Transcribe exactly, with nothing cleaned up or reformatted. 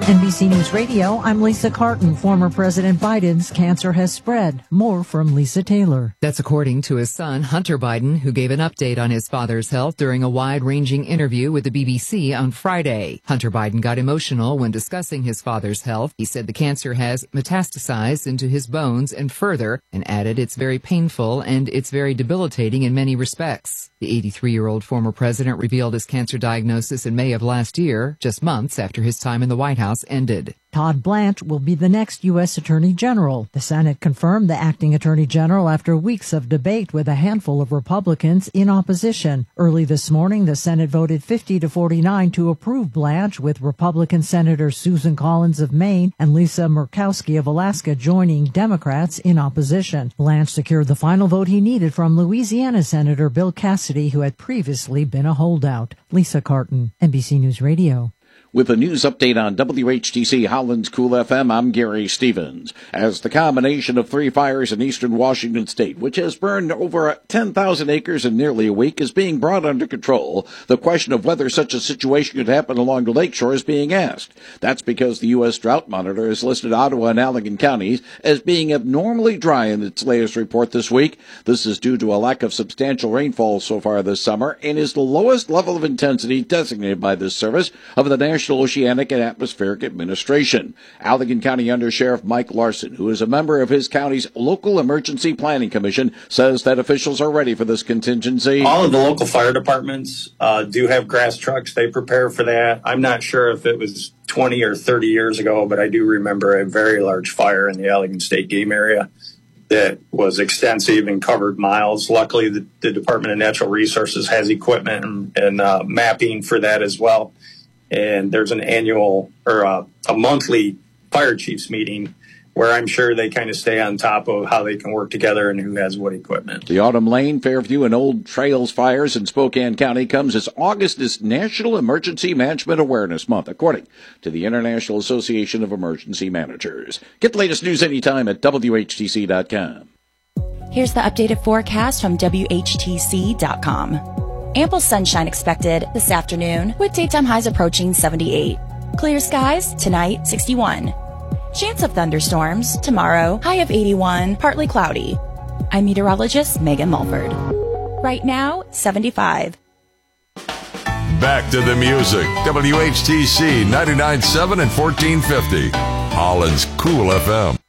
N B C News Radio, I'm Lisa Carton. Former President Biden's cancer has spread. More from Lisa Taylor. That's according to his son, Hunter Biden, who gave an update on his father's health during a wide-ranging interview with the B B C on Friday. Hunter Biden got emotional when discussing his father's health. He said the cancer has metastasized into his bones and further, and added it's very painful and it's very debilitating in many respects. The eighty-three-year-old former president revealed his cancer diagnosis in May of last year, just months after his time in the White House ended. Todd Blanche will be the next U S Attorney General. The Senate confirmed the acting Attorney General after weeks of debate with a handful of Republicans in opposition. Early this morning, the Senate voted fifty to forty-nine to approve Blanche, with Republican Senators Susan Collins of Maine and Lisa Murkowski of Alaska joining Democrats in opposition. Blanche secured the final vote he needed from Louisiana Senator Bill Cassidy, who had previously been a holdout. Lisa Carton, N B C News Radio. With a news update on W H T C Holland's Cool F M, I'm Gary Stevens. As the combination of three fires in eastern Washington state, which has burned over ten thousand acres in nearly a week, is being brought under control, the question of whether such a situation could happen along the lakeshore is being asked. That's because the U S Drought Monitor has listed Ottawa and Allegan counties as being abnormally dry in its latest report this week. This is due to a lack of substantial rainfall so far this summer and is the lowest level of intensity designated by this service of the National National Oceanic and Atmospheric Administration. Allegan County Undersheriff Mike Larson, who is a member of his county's local emergency planning commission, says that officials are ready for this contingency. All of the local fire departments uh, do have grass trucks. They prepare for that. I'm not sure if it was twenty or thirty years ago, but I do remember a very large fire in the Allegan State Game area that was extensive and covered miles. Luckily, the, the Department of Natural Resources has equipment and, and uh, mapping for that as well. And there's an annual or a, a monthly fire chiefs meeting where I'm sure they kind of stay on top of how they can work together and who has what equipment. The Autumn Lane, Fairview, and Old Trails fires in Spokane County comes as August is National Emergency Management Awareness Month, according to the International Association of Emergency Managers. Get the latest news anytime at W H T C dot com. Here's the updated forecast from W H T C dot com. Ample sunshine expected this afternoon, with daytime highs approaching seventy-eight. Clear skies tonight, sixty-one. Chance of thunderstorms tomorrow, high of eighty-one, partly cloudy. I'm meteorologist Megan Mulford. Right now, seventy-five. Back to the music. W H T C ninety-nine point seven and fourteen fifty. Holland's Cool F M.